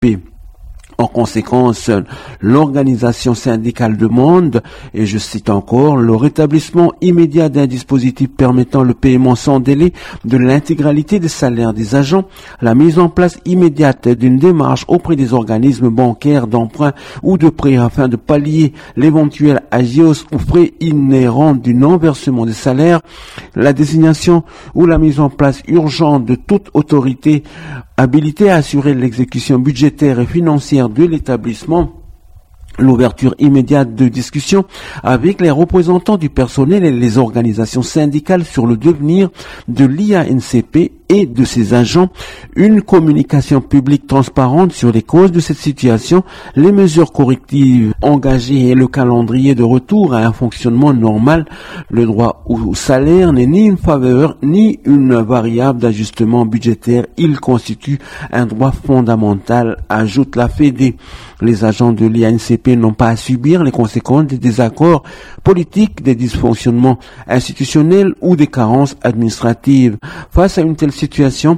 En conséquence, l'organisation syndicale demande, et je cite encore, le rétablissement immédiat d'un dispositif permettant le paiement sans délai de l'intégralité des salaires des agents, la mise en place immédiate d'une démarche auprès des organismes bancaires d'emprunt ou de prêt afin de pallier l'éventuel agios ou frais inhérents du non-versement des salaires, la désignation ou la mise en place urgente de toute autorité habilité à assurer l'exécution budgétaire et financière de l'établissement, l'ouverture immédiate de discussions avec les représentants du personnel et les organisations syndicales sur le devenir de l'IANCP et de ses agents, une communication publique transparente sur les causes de cette situation, les mesures correctives engagées et le calendrier de retour à un fonctionnement normal. Le droit au salaire n'est ni une faveur ni une variable d'ajustement budgétaire. Il constitue un droit fondamental, ajoute la Fédé. Les agents de l'IANCP n'ont pas à subir les conséquences des désaccords politiques, des dysfonctionnements institutionnels ou des carences administratives. Face à une telle situation,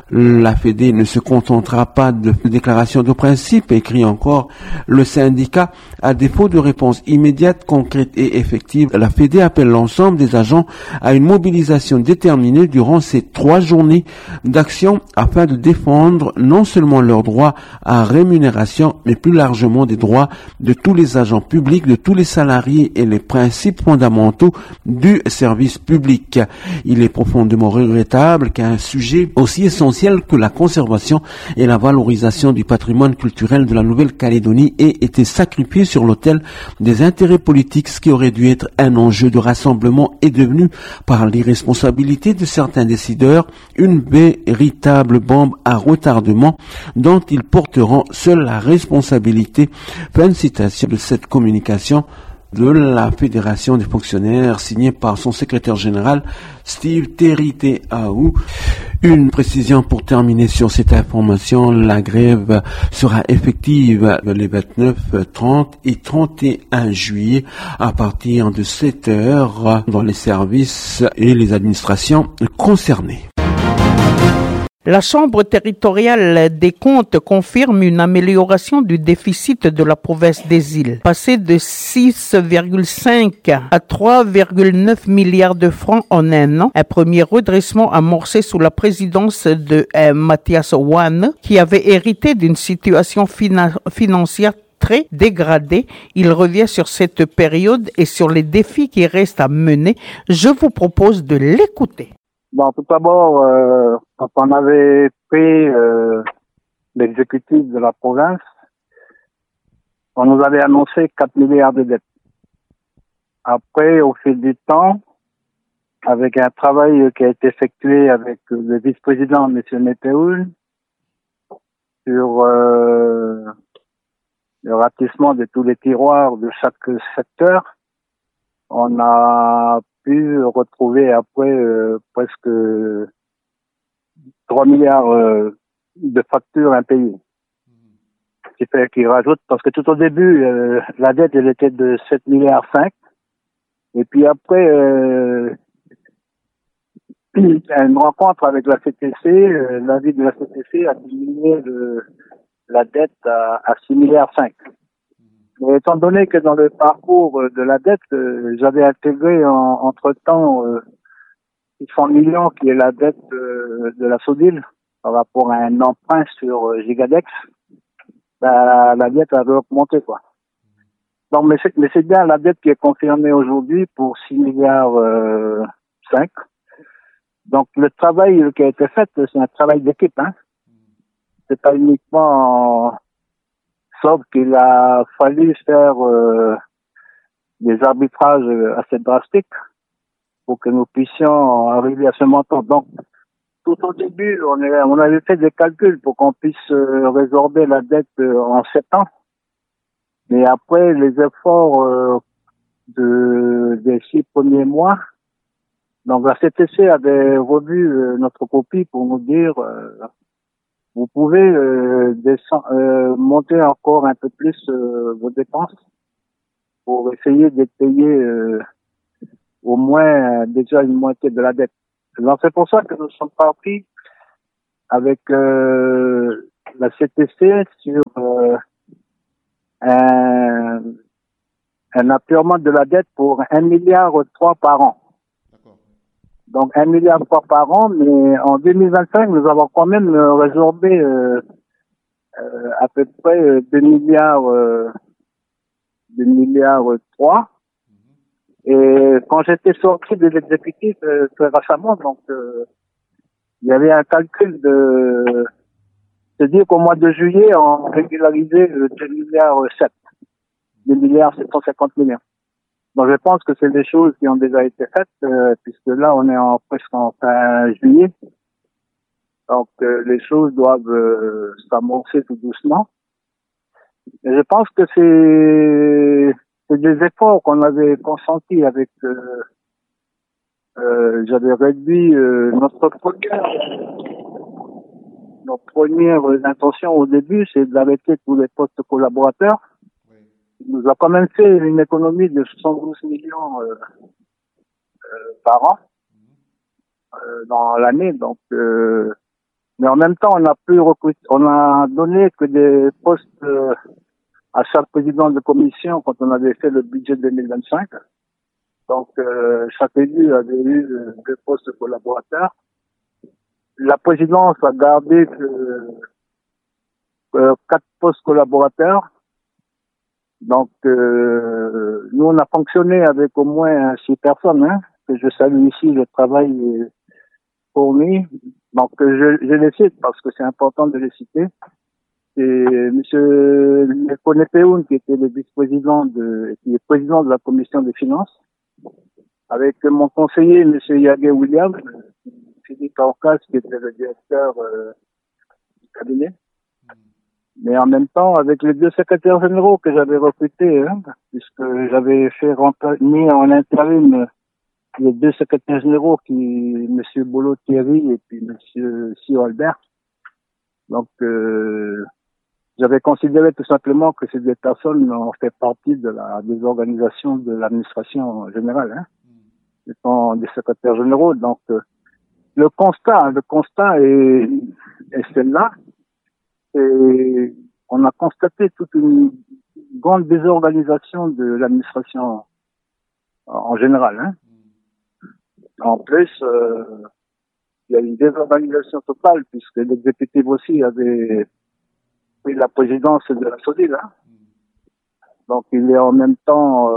la Fédé ne se contentera pas de déclarations de principe, écrit encore le syndicat. À défaut de réponse immédiate, concrète et effective, la Fédé appelle l'ensemble des agents à une mobilisation déterminée durant ces 3 journées d'action afin de défendre non seulement leurs droits à rémunération, mais plus largement des droits de tous les agents publics, de tous les salariés et les principes fondamentaux du service public. Il est profondément regrettable qu'un sujet aussi essentiel que la conservation et la valorisation du patrimoine culturel de la Nouvelle-Calédonie ait été sacrifié sur l'autel des intérêts politiques. Ce qui aurait dû être un enjeu de rassemblement est devenu, par l'irresponsabilité de certains décideurs, une véritable bombe à retardement dont ils porteront seuls la responsabilité. Fin de citation de cette communication de la Fédération des fonctionnaires signée par son secrétaire général Steve Terry-Teaou. Une précision pour terminer sur cette information, la grève sera effective les 29, 30 et 31 juillet à partir de 7 heures dans les services et les administrations concernées. La Chambre territoriale des comptes confirme une amélioration du déficit de la province des îles, passé de 6,5 à 3,9 milliards de francs en un an. Un premier redressement amorcé sous la présidence de Mathias Wan, qui avait hérité d'une situation financière très dégradée. Il revient sur cette période et sur les défis qui restent à mener. Je vous propose de l'écouter. Bon, tout d'abord, quand on avait pris l'exécutif de la province, on nous avait annoncé 4 milliards de dettes. Après, au fil du temps, avec un travail qui a été effectué avec le vice-président, M. Météoul, sur le ratissement de tous les tiroirs de chaque secteur, on a pu retrouver après presque 3 milliards de factures impayées. Ce qui fait qu'il rajoute, parce que tout au début, la dette, elle était de 7 milliards 5. Et puis après, une rencontre avec la CTC, l'avis de la CTC a diminué la dette à 6 milliards 5. Mais étant donné que dans le parcours de la dette, j'avais intégré entre-temps 600 millions qui est la dette de la SODIL par rapport à un emprunt sur Gigadex, la dette avait augmenté, quoi. Donc, mais c'est bien la dette qui est confirmée aujourd'hui pour 6 milliards 5. Donc, le travail qui a été fait, c'est un travail d'équipe, hein. C'est pas uniquement sauf qu'il a fallu faire des arbitrages assez drastiques pour que nous puissions arriver à ce montant. Donc, tout au début, on avait fait des calculs pour qu'on puisse résorber la dette en 7 ans. Mais après, les efforts des 6 premiers mois, donc la CTC avait revu notre copie pour nous dire vous pouvez monter encore un peu plus vos dépenses pour essayer de payer au moins déjà une moitié de la dette. Donc c'est pour ça que nous sommes partis avec la CTC sur un apurement de la dette pour 1,3 milliard par an. D'accord. Donc 1,3 milliard par an, mais en 2025, nous avons quand même résorbé à peu près 2 milliards, 2 milliards 3. Et quand j'étais sorti de l'exécutif très récemment, donc il y avait un calcul de se dire qu'au mois de juillet, on régularisait 2 milliards 7, 2 milliards 750 millions. Donc je pense que c'est des choses qui ont déjà été faites, puisque là on est presque en fin juillet. Donc les choses doivent s'amorcer tout doucement. Et je pense que c'est des efforts qu'on avait consentis avec j'avais réduit notre première intention au début, c'est d'arrêter tous les postes collaborateurs. Oui. Il nous a quand même fait une économie de 72 millions par an dans l'année. Donc, mais en même temps, on a pu recruter, on a donné que des postes à chaque président de commission quand on avait fait le budget 2025. Donc, chaque élu avait eu 2 postes collaborateurs. La présidence a gardé que 4 postes collaborateurs. Donc, nous, on a fonctionné avec au moins 6 personnes, hein, que je salue ici le travail fourni. Donc, je les cite parce que c'est important de les citer. C'est monsieur Konepeoun, qui était le vice-président qui est président de la commission des finances, avec mon conseiller, monsieur Yagé William, Philippe Orcas, qui était le directeur du cabinet. Mais en même temps, avec les 2 secrétaires généraux que j'avais recrutés, hein, puisque j'avais mis en intérim les 2 secrétaires généraux, monsieur Bolo Thierry et puis monsieur Sio Albert. Donc, j'avais considéré tout simplement que ces 2 personnes ont fait partie des organisations de l'administration générale, hein, étant des secrétaires généraux. Donc, le constat est celle-là. Et on a constaté toute une grande désorganisation de l'administration en général, hein. En plus, il y a une désorganisation totale puisque l'exécutif aussi avait pris la présidence de la SODIL, hein. Donc il est en même temps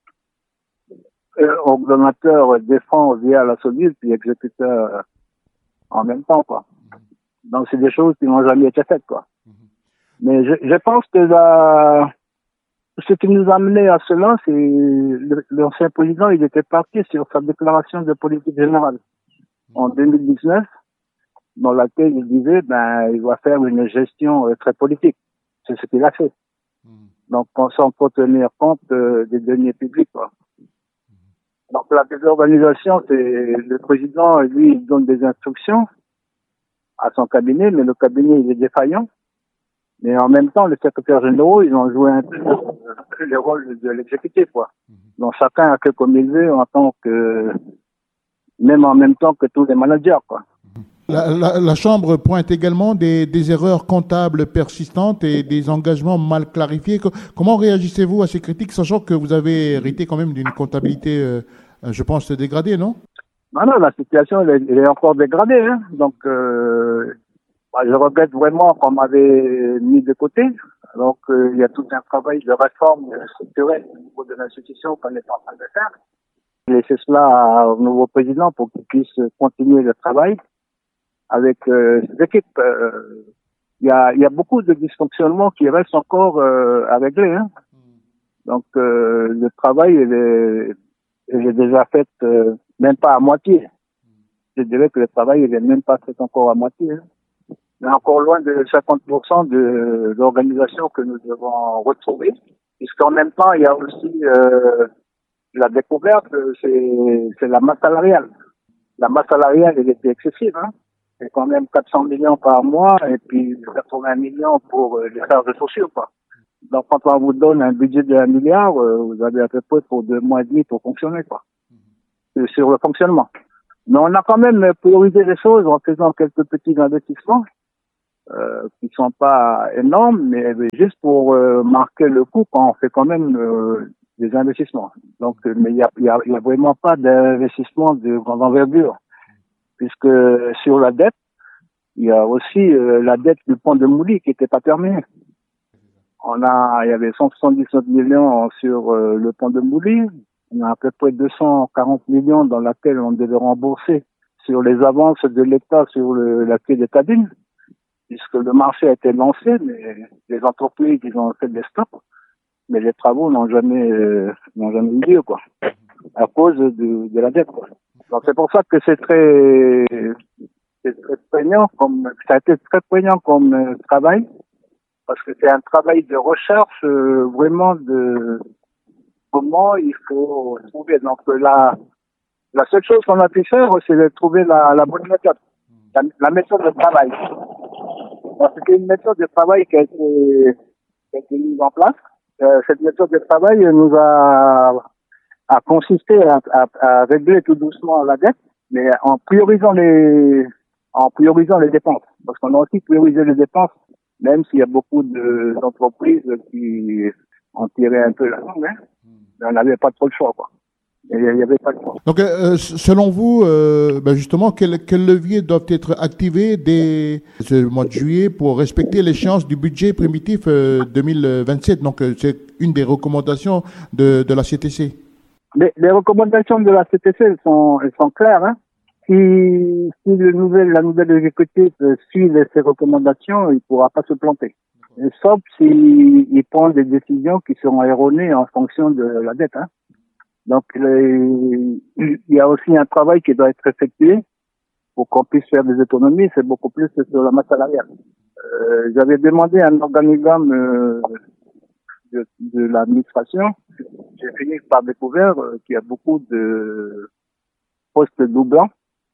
ordonnateur défend via la SODIL puis exécuteur en même temps, quoi. Donc c'est des choses qui n'ont jamais été faites, quoi. Mais je pense que ce qui nous a amené à cela, c'est l'ancien président, il était parti sur sa déclaration de politique générale en 2019, dans laquelle il disait, il va faire une gestion très politique. C'est ce qu'il a fait. Donc, sans tenir compte des deniers publics, quoi. Donc, la désorganisation, c'est le président, lui, il donne des instructions à son cabinet, mais le cabinet, il est défaillant. Mais en même temps, les secrétaires généraux, ils ont joué un peu le rôle de l'exécutif, quoi. Donc, chacun a fait comme il veut même en même temps que tous les managers, quoi. La Chambre pointe également des erreurs comptables persistantes et des engagements mal clarifiés. Comment réagissez-vous à ces critiques, sachant que vous avez hérité quand même d'une comptabilité, je pense, dégradée, non? Non, la situation, elle est encore dégradée, hein. Donc, je regrette vraiment qu'on m'avait mis de côté. Donc, il y a tout un travail de réforme structurelle au niveau de l'institution qu'on est en train de faire. J'ai laissé cela au nouveau président pour qu'il puisse continuer le travail avec ses équipes. Il y a beaucoup de dysfonctionnements qui restent encore à régler, hein. Donc, le travail, il est déjà fait même pas à moitié. Je dirais que le travail, il est même pas fait encore à moitié, hein. On est encore loin de 50% de l'organisation que nous devons retrouver, puisqu'en même temps, il y a aussi la découverte, c'est la masse salariale. La masse salariale, elle était excessive, hein. C'est quand même 400 millions par mois et puis 80 millions pour les charges sociaux, quoi. Donc, quand on vous donne un budget de 1 milliard, vous avez à peu près pour 2 mois et demi pour fonctionner, quoi. Sur le fonctionnement. Mais on a quand même priorisé les choses en faisant quelques petits investissements. qui sont pas énormes, mais juste pour marquer le coup quand on fait quand même des investissements. Donc, mais il y a vraiment pas d'investissement de grande envergure, puisque sur la dette, il y a aussi la dette du pont de Mouli qui n'était pas terminée. Il y avait 179 millions sur le pont de Mouli. On a à peu près 240 millions dans laquelle on devait rembourser sur les avances de l'État sur la quai des Cabines, puisque le marché a été lancé, mais les entreprises, ils ont fait des stocks, mais les travaux n'ont jamais eu lieu, quoi, à cause de la dette, quoi. Donc c'est pour ça que c'est très prégnant ça a été très prégnant comme travail, parce que c'est un travail de recherche, vraiment de comment il faut trouver. Donc la seule chose qu'on a pu faire, c'est de trouver la bonne méthode, la méthode de travail. Donc, c'était une méthode de travail qui a été mise en place. Cette méthode de travail nous a consisté à régler tout doucement la dette, mais en priorisant les dépenses. Parce qu'on a aussi priorisé les dépenses, même s'il y a beaucoup d'entreprises qui ont tiré un peu la langue, hein. On n'avait pas trop le choix, quoi. Il n'y avait pas de choix. Donc, selon vous, justement, quels leviers doivent être activés dès ce mois de juillet pour respecter l'échéance du budget primitif 2027? Donc, c'est une des recommandations de la CTC. Les recommandations de la CTC, elles sont claires, hein. Si la nouvelle exécutive suit ces recommandations, il ne pourra pas se planter. Sauf s'il prend des décisions qui seront erronées en fonction de la dette, hein. Donc, il y a aussi un travail qui doit être effectué pour qu'on puisse faire des économies. C'est beaucoup plus sur la masse salariale. J'avais demandé un organigramme de l'administration. J'ai fini par découvrir qu'il y a beaucoup de postes doublants,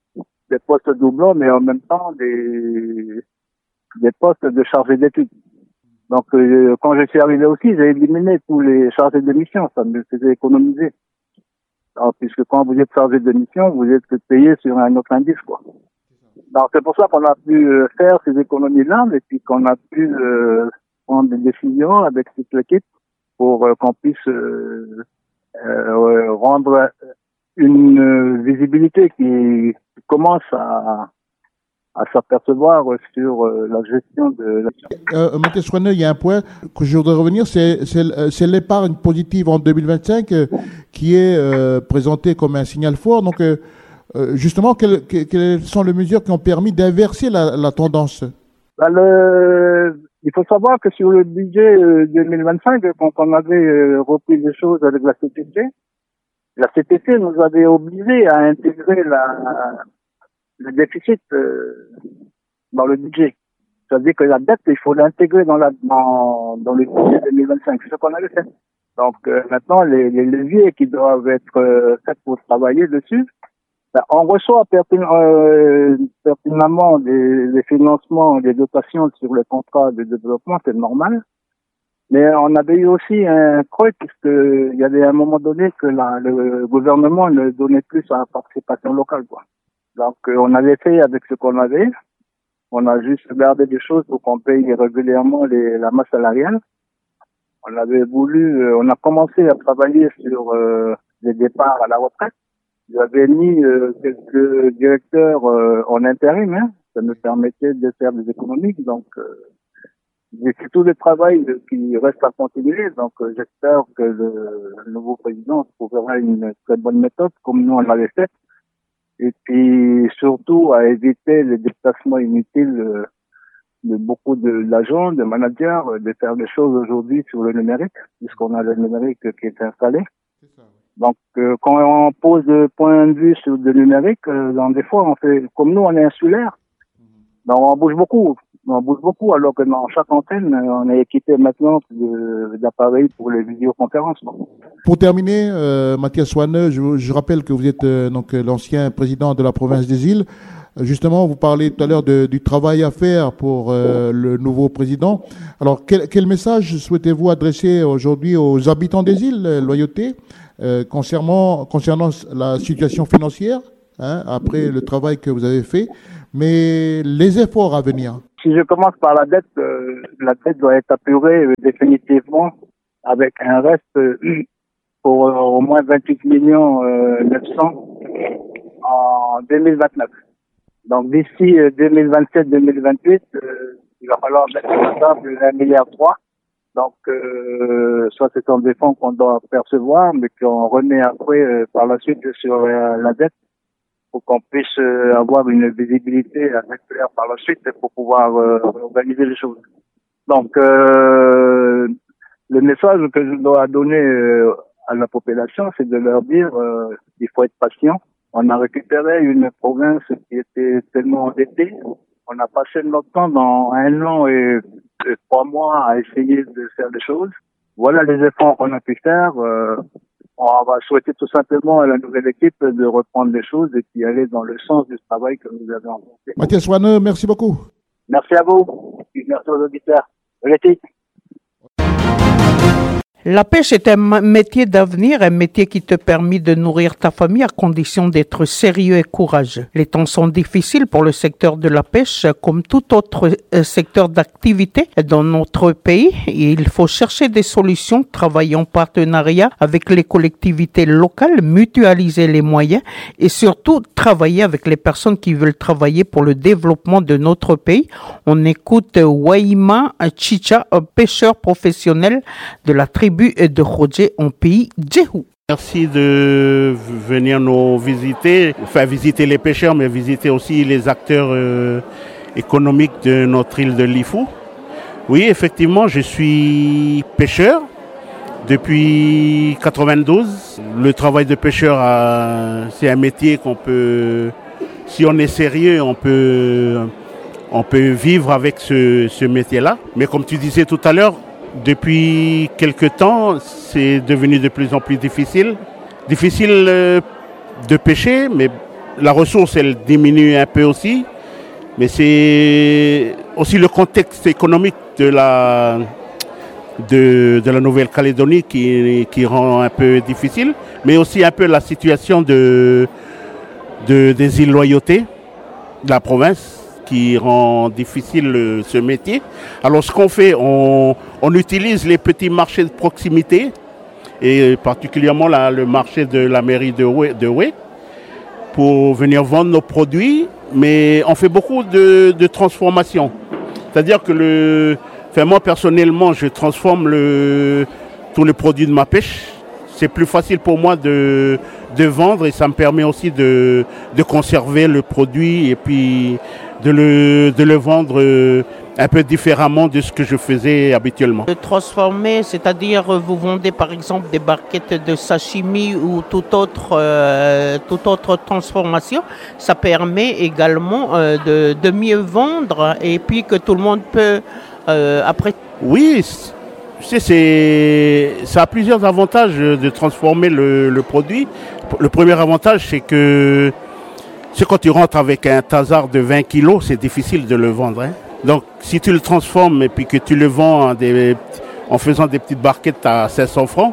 mais en même temps des postes de chargés d'études. Donc, quand je suis arrivé aussi, j'ai éliminé tous les chargés de mission. Ça me faisait économiser. Alors, puisque quand vous êtes chargé de mission, vous êtes payé sur un autre indice, quoi. Donc, c'est pour ça qu'on a pu faire ces économies-là, et puis qu'on a pu prendre des décisions avec toute l'équipe pour qu'on puisse rendre une visibilité qui commence à s'apercevoir sur la gestion de la... Mathias Soineux, il y a un point que je voudrais revenir, c'est l'épargne positive en 2025 qui est présentée comme un signal fort. Donc, justement, quelles sont les mesures qui ont permis d'inverser la tendance? Il faut savoir que sur le budget 2025, quand on avait repris les choses avec la CTC nous avait obligés à intégrer le déficit dans le budget. C'est-à-dire que la dette, il faut l'intégrer dans le budget 2025. C'est ce qu'on avait fait. Donc maintenant, les leviers qui doivent être faits pour travailler dessus, on reçoit pertinemment des financements, des dotations sur le contrat de développement, c'est normal. Mais on avait eu aussi un creux puisqu'il y avait un moment donné que le gouvernement ne donnait plus à la participation locale, quoi. Donc, on avait fait avec ce qu'on avait. On a juste gardé des choses pour qu'on paye régulièrement la masse salariale. On a commencé à travailler sur les départs à la retraite. J'avais mis quelques directeurs en intérim, hein. Ça me permettait de faire des économies. Donc, c'est tout le travail qui reste à continuer. Donc, j'espère que le nouveau président trouvera une très bonne méthode, comme nous on l'avait fait. Et puis, surtout, à éviter les déplacements inutiles de beaucoup d'agents, de managers, de faire des choses aujourd'hui sur le numérique, puisqu'on a le numérique qui est installé. C'est ça, oui. Donc, quand on pose le point de vue sur le numérique, dans des fois, on fait, comme nous, on est insulaire, donc on bouge beaucoup. Alors que dans chaque antenne, on est équipé maintenant d'appareils pour les vidéoconférences. Pour terminer, Mathias Soineux, je rappelle que vous êtes donc l'ancien président de la province des Îles. Justement, vous parlez tout à l'heure du travail à faire pour le nouveau président. Alors, quel message souhaitez-vous adresser aujourd'hui aux habitants des îles, Loyauté, concernant la situation financière, hein, après le travail que vous avez fait, mais les efforts à venir? si je commence par la dette doit être apurée définitivement avec un reste pour au moins 28 millions 900 en 2029. Donc d'ici 2027-2028, il va falloir mettre sur la table 1,3 milliard. Donc soit c'est un des fonds qu'on doit percevoir, mais qu'on remet après par la suite sur la dette pour qu'on puisse avoir une visibilité assez claire par la suite pour pouvoir organiser les choses. Donc le message que je dois donner à la population, c'est de leur dire il faut être patient. On a récupéré une province qui était tellement endettée. On a passé notre temps dans 1 an et 3 mois à essayer de faire des choses. Voilà les efforts qu'on a pu faire. On va souhaiter tout simplement à la nouvelle équipe de reprendre les choses et puis aller dans le sens du travail que nous avons rencontré. Mathias Wanneux, merci beaucoup. Merci à vous. Merci aux auditeurs. La pêche est un métier d'avenir, un métier qui te permet de nourrir ta famille à condition d'être sérieux et courageux. Les temps sont difficiles pour le secteur de la pêche, comme tout autre secteur d'activité dans notre pays. Et il faut chercher des solutions, travailler en partenariat avec les collectivités locales, mutualiser les moyens et surtout travailler avec les personnes qui veulent travailler pour le développement de notre pays. On écoute Waima Chicha, un pêcheur professionnel de la tribu de Roger en pays Djehou. Merci de venir nous visiter, visiter les pêcheurs, mais visiter aussi les acteurs économiques de notre île de Lifou. Oui, effectivement, je suis pêcheur depuis 92. Le travail de pêcheur, c'est un métier qu'on peut, si on est sérieux, on peut vivre avec ce métier-là. Mais comme tu disais tout à l'heure, depuis quelque temps, c'est devenu de plus en plus difficile. Difficile de pêcher, mais la ressource, elle diminue un peu aussi. Mais c'est aussi le contexte économique de la Nouvelle-Calédonie qui rend un peu difficile, mais aussi un peu la situation des îles Loyauté, de la province, qui rend difficile ce métier. Alors ce qu'on fait, on utilise les petits marchés de proximité, et particulièrement le marché de la mairie de Oué, pour venir vendre nos produits, mais on fait beaucoup de transformation. C'est-à-dire que moi personnellement, je transforme tous les produits de ma pêche. C'est plus facile pour moi de vendre et ça me permet aussi de conserver le produit et puis de le vendre un peu différemment de ce que je faisais habituellement. De transformer, c'est-à-dire vous vendez par exemple des barquettes de sashimi ou toute autre transformation, ça permet également de mieux vendre et puis que tout le monde peut après... Oui, ça a plusieurs avantages de transformer le produit. Le premier avantage, c'est quand tu rentres avec un tasard de 20 kilos, c'est difficile de le vendre. Hein. Donc, si tu le transformes et puis que tu le vends en faisant des petites barquettes à 500 francs,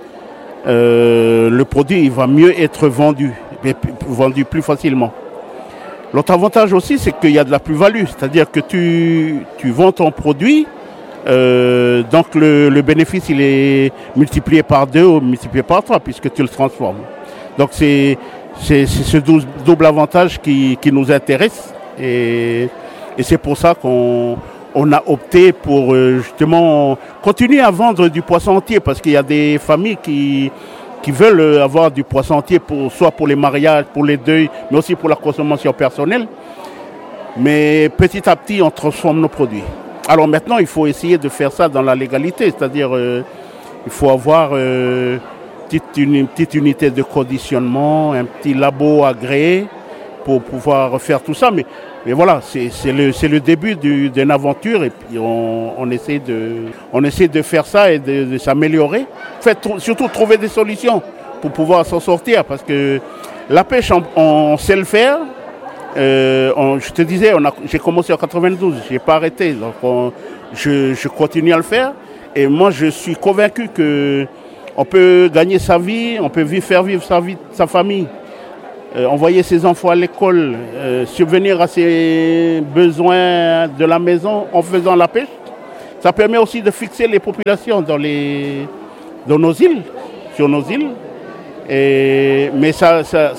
le produit il va mieux être vendu plus facilement. L'autre avantage aussi, c'est qu'il y a de la plus-value, c'est-à-dire que tu vends ton produit, donc le bénéfice il est multiplié par 2 ou multiplié par 3 puisque tu le transformes. Donc c'est ce double avantage qui nous intéresse et c'est pour ça qu'on a opté pour justement continuer à vendre du poisson entier parce qu'il y a des familles qui veulent avoir du poisson entier soit pour les mariages, pour les deuils, mais aussi pour la consommation personnelle. Mais petit à petit, on transforme nos produits. Alors maintenant, il faut essayer de faire ça dans la légalité, c'est-à-dire il faut avoir une petite unité de conditionnement, un petit labo agréé pour pouvoir faire tout ça. Mais voilà, c'est le début d'une aventure et puis on essaie de faire ça et de s'améliorer. Surtout trouver des solutions pour pouvoir s'en sortir parce que la pêche, on sait le faire. Je te disais, j'ai commencé en 92, j'ai pas arrêté, donc je continue à le faire. Et moi, je suis convaincu que on peut gagner sa vie, on peut faire vivre sa famille envoyer ses enfants à l'école, subvenir à ses besoins de la maison en faisant la pêche. Ça permet aussi de fixer les populations dans nos îles, sur nos îles. Mais ça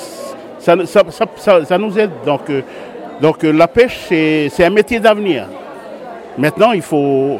nous aide. Donc la pêche, c'est un métier d'avenir. Maintenant, il faut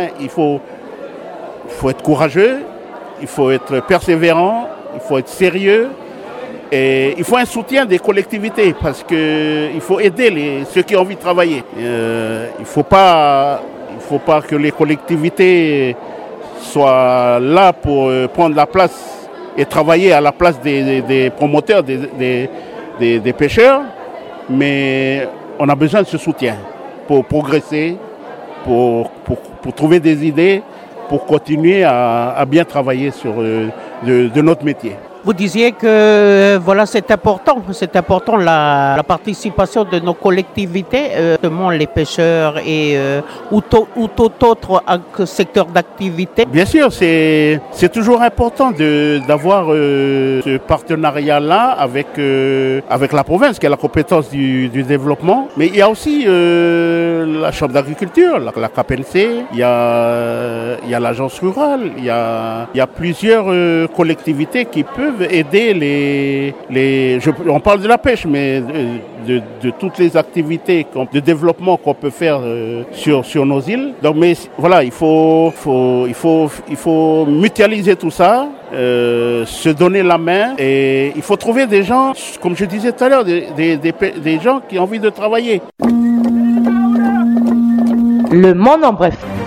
être courageux, il faut être persévérant, il faut être sérieux. Et il faut un soutien des collectivités parce qu'il faut aider ceux qui ont envie de travailler. Il ne faut pas que les collectivités soient là pour prendre la place et travailler à la place des promoteurs, des pêcheurs. Mais on a besoin de ce soutien pour progresser, pour trouver des idées, pour continuer à bien travailler sur de notre métier. Vous disiez que voilà, c'est important la participation de nos collectivités, notamment les pêcheurs et ou tout autre secteur d'activité. Bien sûr, c'est toujours important d'avoir ce partenariat-là avec la province qui a la compétence du développement. Mais il y a aussi la Chambre d'agriculture, la KPNC, il y a l'agence rurale, il y a plusieurs collectivités qui peuvent aider on parle de la pêche, mais de toutes les activités de développement qu'on peut faire sur nos îles. Donc, mais voilà, il faut mutualiser tout ça, se donner la main, et il faut trouver des gens, comme je disais tout à l'heure, des gens qui ont envie de travailler. Le monde en bref.